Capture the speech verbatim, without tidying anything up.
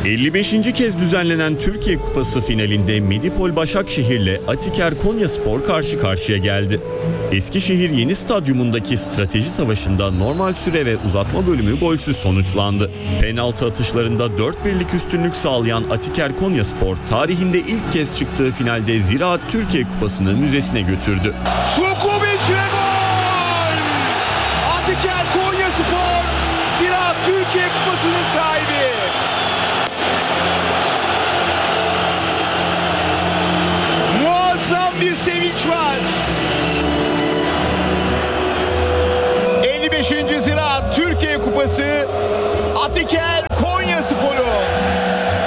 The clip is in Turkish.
elli beşinci kez düzenlenen Türkiye Kupası finalinde Medipol Başakşehir'le Atiker Konyaspor karşı karşıya geldi. Eskişehir Yeni Stadyumundaki strateji savaşında normal süre ve uzatma bölümü golsüz sonuçlandı. Penaltı atışlarında dört birlik üstünlük sağlayan Atiker Konyaspor tarihinde ilk kez çıktığı finalde Ziraat Türkiye Kupası'nı müzesine götürdü. Sukubic ve gol! Atiker Konyaspor Ziraat Türkiye Kupası'nın sahibi. Muazzam bir sevinç var. elli beşinci Ziraat Türkiye Kupası Atiker Konyaspor